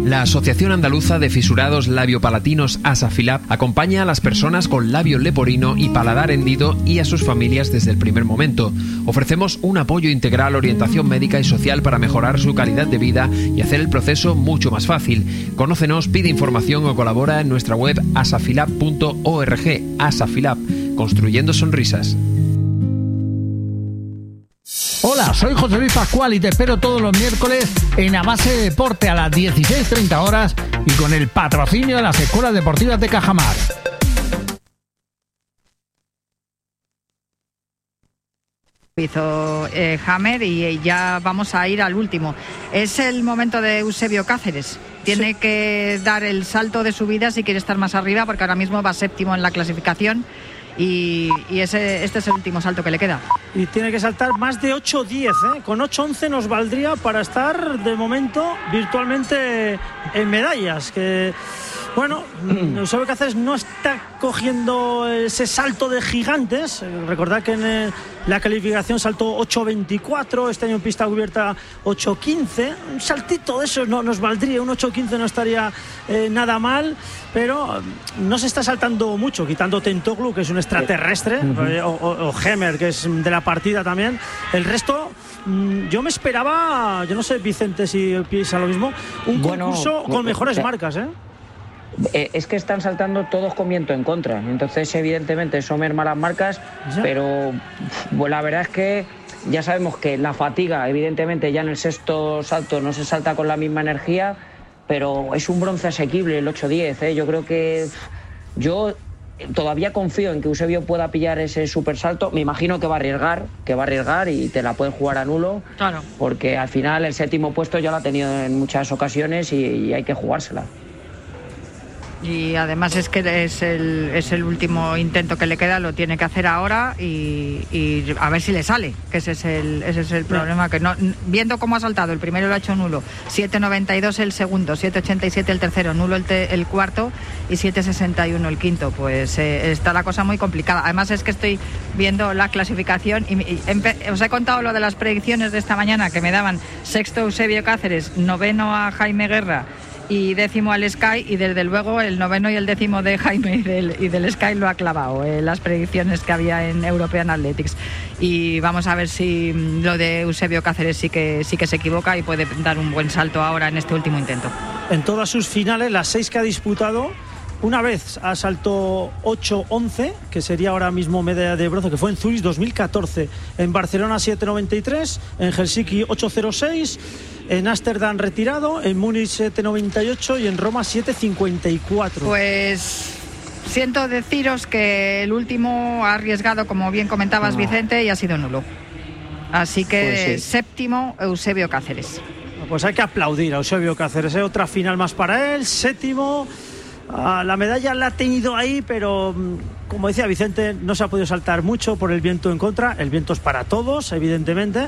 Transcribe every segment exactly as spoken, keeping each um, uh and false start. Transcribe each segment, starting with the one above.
La Asociación Andaluza de Fisurados Labiopalatinos ASAFILAB acompaña a las personas con labio leporino y paladar hendido y a sus familias desde el primer momento. Ofrecemos un apoyo integral, orientación médica y social para mejorar su calidad de vida y hacer el proceso mucho más fácil. Conócenos, pide información o colabora en nuestra web asafilab punto org. ASAFILAB, construyendo sonrisas. Hola, soy José Luis Pascual y te espero todos los miércoles en A Base de Deporte a las dieciséis treinta horas y con el patrocinio de las Escuelas Deportivas de Cajamar. Hizo eh, Hammer y ya vamos a ir al último. Es el momento de Eusebio Cáceres. Tiene sí. que dar el salto de su vida si quiere estar más arriba, porque ahora mismo va séptimo en la clasificación. Y, y ese, este es el último salto que le queda. Y tiene que saltar más de ocho diez, ¿eh? Con ocho once nos valdría para estar de momento virtualmente en medallas. Que bueno, Eusebio Cáceres no está cogiendo ese salto de gigantes. Recordad que en el, la calificación saltó ocho veinticuatro, este año en pista cubierta ocho quince. Un saltito de esos no, nos valdría, un ocho quince no estaría eh, nada mal, pero no se está saltando mucho, quitando Tentoglu, que es un extraterrestre, uh-huh. eh, o, o, o Hemer, que es de la partida también. El resto, mmm, yo me esperaba, yo no sé, Vicente, si piensa lo mismo, un bueno, concurso con mejores eh, marcas, ¿eh? Es que están saltando todos con viento en contra, entonces evidentemente eso merma las marcas, ¿sí? Pero pues, la verdad es que ya sabemos que la fatiga, evidentemente ya en el sexto salto no se salta con la misma energía, pero es un bronce asequible el ocho diez, ¿eh? Yo creo que yo todavía confío en que Eusebio pueda pillar ese super salto. Me imagino que va a arriesgar, que va a arriesgar y te la pueden jugar a nulo, claro, porque al final el séptimo puesto ya lo ha tenido en muchas ocasiones y, y hay que jugársela. Y además es que es el, es el último intento que le queda, lo tiene que hacer ahora y, y a ver si le sale, que ese es el, ese es el problema, que no, viendo cómo ha saltado, el primero lo ha hecho nulo, siete noventa y dos el segundo, siete ochenta y siete el tercero, nulo el, te, el cuarto y siete sesenta y uno el quinto, pues eh, está la cosa muy complicada. Además es que estoy viendo la clasificación y, y empe- os he contado lo de las predicciones de esta mañana, que me daban sexto Eusebio Cáceres, noveno a Jaime Guerra y décimo al Sky, y desde luego el noveno y el décimo de Jaime y del, y del Sky lo ha clavado, eh, las predicciones que había en European Athletics. Y vamos a ver si lo de Eusebio Cáceres sí que, sí que se equivoca y puede dar un buen salto ahora en este último intento. En todas sus finales, las seis que ha disputado, una vez ha saltado ocho once, que sería ahora mismo medalla de bronce, que fue en Zurich dos mil catorce, en Barcelona siete noventa y tres, en Helsinki ocho cero seis, en Ámsterdam retirado, en Múnich siete noventa y ocho y en Roma siete cincuenta y cuatro. Pues siento deciros que el último ha arriesgado, como bien comentabas, no. Vicente, y ha sido nulo. Así que pues sí. Séptimo, Eusebio Cáceres. Pues hay que aplaudir a Eusebio Cáceres, ¿eh? Otra final más para él, séptimo. Ah, la medalla la ha tenido ahí, pero como decía Vicente, no se ha podido saltar mucho por el viento en contra. El viento es para todos, evidentemente,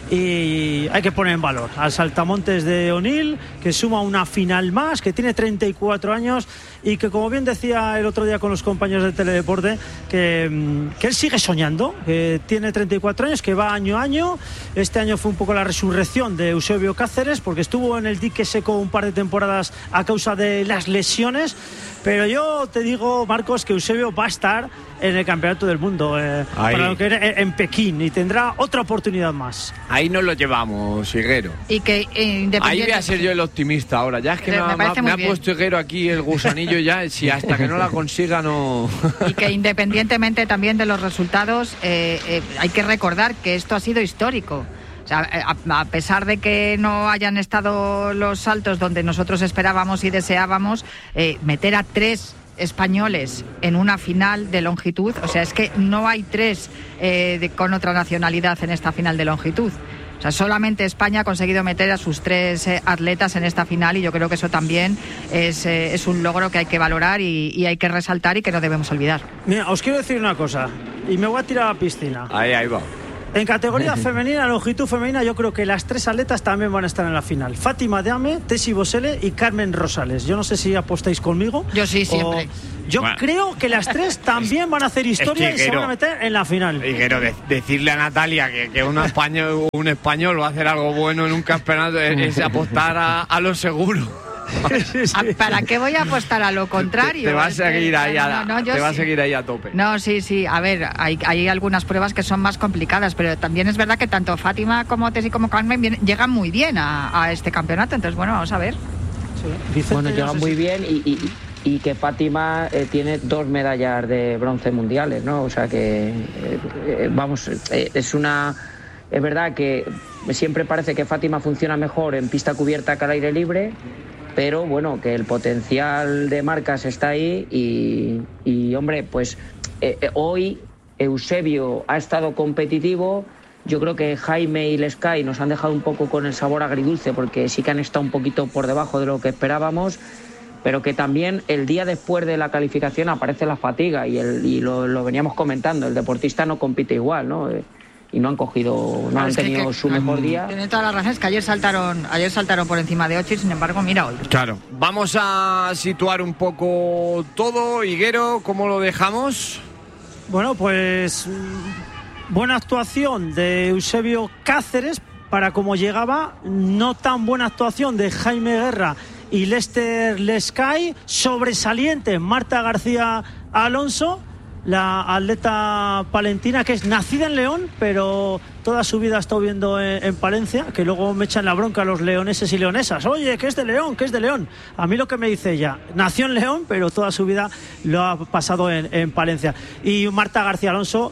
y hay que poner en valor al saltamontes de O'Neill, que suma una final más, que tiene treinta y cuatro años y que, como bien decía el otro día con los compañeros de Teledeporte, que, que él sigue soñando, que tiene treinta y cuatro años, que va año a año. Este año fue un poco la resurrección de Eusebio Cáceres, porque estuvo en el dique seco un par de temporadas a causa de las lesiones. Pero yo te digo, Marcos, que Eusebio va a estar en el Campeonato del Mundo eh, para lo que era en Pekín, y tendrá otra oportunidad más. Ahí nos lo llevamos, Higuero. Y que eh, independiente... Ahí voy a ser yo el optimista ahora. Ya es que me, me, me, me ha puesto Higuero aquí el gusanillo ya. Si hasta que no la consiga no... Y que independientemente también de los resultados, eh, eh, hay que recordar que esto ha sido histórico. O sea, a, a pesar de que no hayan estado los saltos donde nosotros esperábamos y deseábamos, eh, meter a tres españoles en una final de longitud, o sea, es que no hay tres eh, de, con otra nacionalidad en esta final de longitud. O sea, solamente España ha conseguido meter a sus tres eh, atletas en esta final, y yo creo que eso también es, eh, es un logro que hay que valorar y, y hay que resaltar y que no debemos olvidar. Mira, os quiero decir una cosa, y me voy a tirar a la piscina. Ahí, ahí va. En categoría femenina, longitud femenina, yo creo que las tres atletas también van a estar en la final. Fátima Deame, Tessie Bosele y Carmen Rosales. Yo no sé si apostáis conmigo. Yo sí, siempre. Yo bueno. creo que las tres también van a hacer historia, es que, Higuero, y se van a meter en la final. Higuero, de, decirle a Natalia que, que un, español, un español va a hacer algo bueno en un campeonato es, es apostar a, a lo seguro. sí, sí. ¿Para qué voy a apostar a lo contrario? Te, te va a seguir que, ahí a, no, no, te sí. va a seguir ahí a tope. No, sí, sí. A ver, hay, hay algunas pruebas que son más complicadas, pero también es verdad que tanto Fátima como Tessy como Carmen vienen, llegan muy bien a, a este campeonato. Entonces, bueno, vamos a ver. Sí. Bueno, llegan muy bien y, y, y que Fátima eh, tiene dos medallas de bronce mundiales, ¿no? O sea que, eh, eh, vamos, eh, es una... Es verdad que siempre parece que Fátima funciona mejor en pista cubierta que al aire libre, pero bueno, que el potencial de marcas está ahí y, y hombre, pues eh, eh, hoy Eusebio ha estado competitivo. Yo creo que Jaime y Lescay nos han dejado un poco con el sabor agridulce porque sí que han estado un poquito por debajo de lo que esperábamos, pero que también el día después de la calificación aparece la fatiga y, el, y lo, lo veníamos comentando, el deportista no compite igual, ¿no? Y no han cogido, no claro, han tenido que, que, su mejor día. Tiene todas las razones, que ayer saltaron, ayer saltaron por encima de ocho y sin embargo, mira hoy. Claro, vamos a situar un poco todo. Higuero, ¿cómo lo dejamos? Bueno, pues buena actuación de Eusebio Cáceres para como llegaba, no tan buena actuación de Jaime Guerra y Lester Lescay, sobresaliente Marta García Alonso, la atleta palentina que es nacida en León, pero toda su vida ha estado viviendo en, en Palencia, que luego me echan la bronca los leoneses y leonesas. Oye, que es de León, que es de León. A mí lo que me dice ella, nació en León, pero toda su vida lo ha pasado en, en Palencia. Y Marta García Alonso,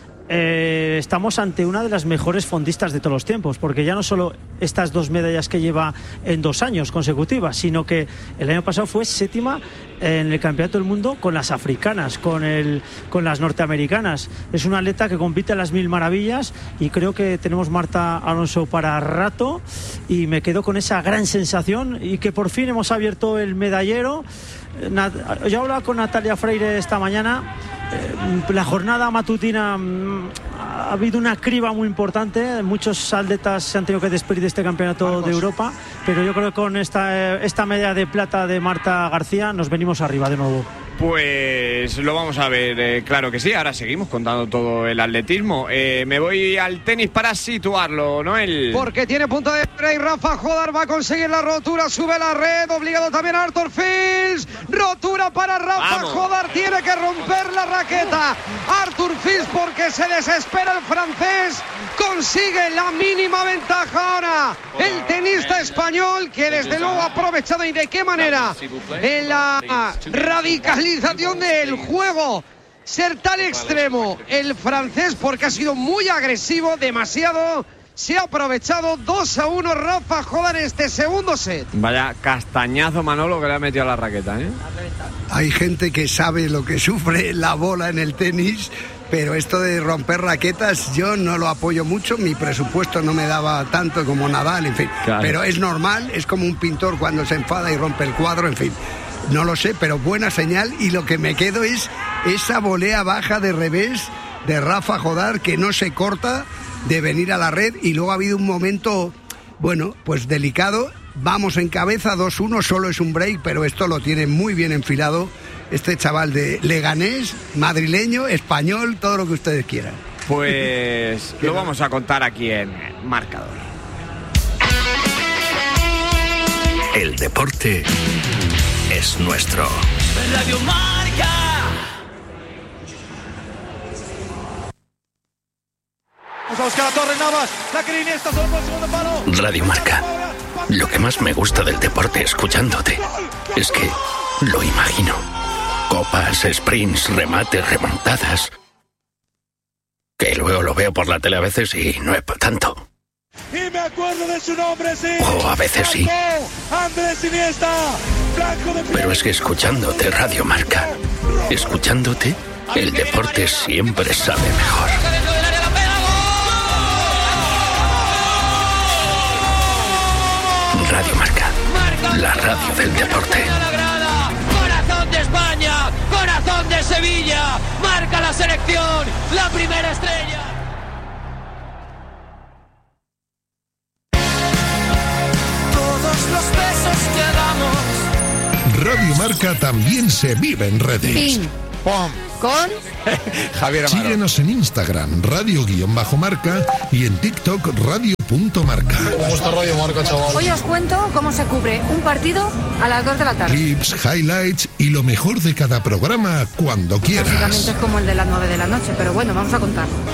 eh, estamos ante una de las mejores fondistas de todos los tiempos, porque ya no solo estas dos medallas que lleva en dos años consecutivas, sino que el año pasado fue séptima en el Campeonato del Mundo con las africanas, con, el, con las norteamericanas. Es una atleta que compite a las mil maravillas y creo que tenemos Marta Alonso para rato y me quedo con esa gran sensación y que por fin hemos abierto el medallero. Yo hablaba con Natalia Freire esta mañana. La jornada matutina ha habido una criba muy importante, muchos atletas se han tenido que despedir de este campeonato Marcos. de Europa, pero yo creo que con esta, esta medalla de plata de Marta García nos venimos arriba de nuevo. Pues lo vamos a ver, eh, claro que sí. Ahora seguimos contando todo el atletismo. Eh, me voy al tenis para situarlo, Noel. Porque tiene punto de y Rafa Jodar va a conseguir la rotura, sube la red, obligado también a Arthur Fils. Rotura para Rafa Vamos. Jodar, tiene que romper la raqueta. Arthur Fils porque se desespera el francés, consigue la mínima ventaja ahora. El tenista español que desde luego ha aprovechado y de qué manera en la radicalidad del juego ser tan extremo el francés porque ha sido muy agresivo, demasiado, se ha aprovechado. Dos a uno Rafa Jodar en este segundo set. Vaya castañazo, Manolo, que le ha metido a la raqueta, ¿eh? Hay gente que sabe lo que sufre la bola en el tenis, pero esto de romper raquetas yo no lo apoyo mucho, mi presupuesto no me daba tanto como Nadal, en fin, claro. Pero es normal, es como un pintor cuando se enfada y rompe el cuadro, en fin. No lo sé, pero buena señal, y lo que me quedo es esa volea baja de revés de Rafa Jodar que no se corta de venir a la red, y luego ha habido un momento, bueno, pues delicado. Vamos en cabeza dos uno, solo es un break, pero esto lo tiene muy bien enfilado este chaval de Leganés, madrileño, español, todo lo que ustedes quieran. Pues lo vamos a contar aquí en Marcador. El deporte es nuestro. Radio Marca. Radio Marca. Lo que más me gusta del deporte escuchándote es que lo imagino. Copas, sprints, remates, remontadas. Que luego lo veo por la tele a veces y no es para tanto. Y me acuerdo de su nombre, sí. O a veces sí. Andrés Iniesta, blanco de... Pero es que escuchándote Radio Marca, escuchándote, el deporte siempre sabe mejor. Radio Marca, la radio del deporte. Corazón de España, corazón de Sevilla, marca la selección, la primera estrella. Los besos que damos. Radio Marca también se vive en redes. Pim, pom, con Javier Amaro. Síguenos en Instagram, radio-marca y en TikTok, radio.marca. ¿Cómo está Radio Marca, chaval? Hoy os cuento cómo se cubre un partido a las dos de la tarde. Clips, highlights y lo mejor de cada programa cuando quieras. Básicamente es como el de las nueve de la noche, pero bueno, vamos a contar.